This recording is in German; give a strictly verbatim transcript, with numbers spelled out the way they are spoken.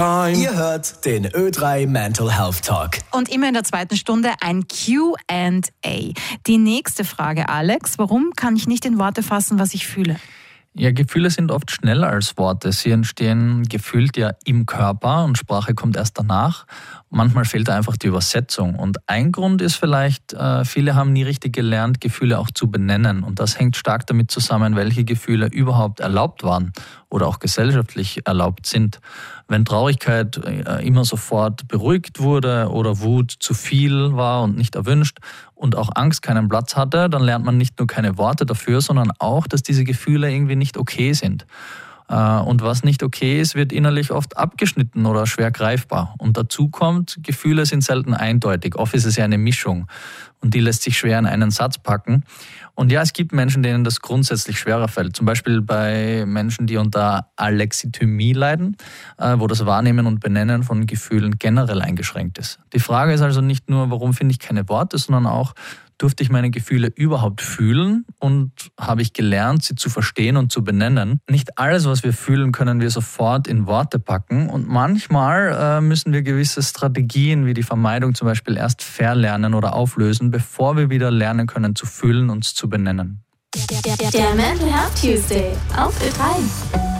Ihr hört den Ö drei Mental Health Talk. Und immer in der zweiten Stunde ein Q and A. Die nächste Frage, Alex. Warum kann ich nicht in Worte fassen, was ich fühle? Ja, Gefühle sind oft schneller als Worte. Sie entstehen gefühlt ja im Körper und Sprache kommt erst danach. Manchmal fehlt einfach die Übersetzung. Und ein Grund ist vielleicht, äh, viele haben nie richtig gelernt, Gefühle auch zu benennen. Und das hängt stark damit zusammen, welche Gefühle überhaupt erlaubt waren oder auch gesellschaftlich erlaubt sind. Wenn Traurigkeit äh, immer sofort beruhigt wurde oder Wut zu viel war und nicht erwünscht und auch Angst keinen Platz hatte, dann lernt man nicht nur keine Worte dafür, sondern auch, dass diese Gefühle irgendwie nicht okay sind. Und was nicht okay ist, wird innerlich oft abgeschnitten oder schwer greifbar. Und dazu kommt, Gefühle sind selten eindeutig. Oft ist es ja eine Mischung und die lässt sich schwer in einen Satz packen. Und ja, es gibt Menschen, denen das grundsätzlich schwerer fällt. Zum Beispiel bei Menschen, die unter Alexithymie leiden, wo das Wahrnehmen und Benennen von Gefühlen generell eingeschränkt ist. Die Frage ist also nicht nur, warum finde ich keine Worte, sondern auch, durfte ich meine Gefühle überhaupt fühlen und habe ich gelernt, sie zu verstehen und zu benennen. Nicht alles, was wir fühlen, können wir sofort in Worte packen und manchmal äh, müssen wir gewisse Strategien wie die Vermeidung zum Beispiel erst verlernen oder auflösen, bevor wir wieder lernen können zu fühlen und zu benennen. Der Mental Health Tuesday auf Ö drei.